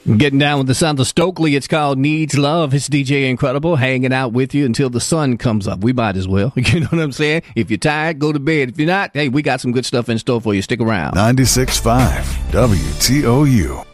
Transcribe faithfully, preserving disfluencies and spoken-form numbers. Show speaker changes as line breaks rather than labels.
Getting down with the sounds of Stokely. It's called Needs Love. It's D J Incredible hanging out with you until the sun comes up. We might as well. You know what I'm saying? If you're tired, go to bed. If you're not, hey, we got some good stuff in store for you. Stick around.
ninety-six point five W T O U.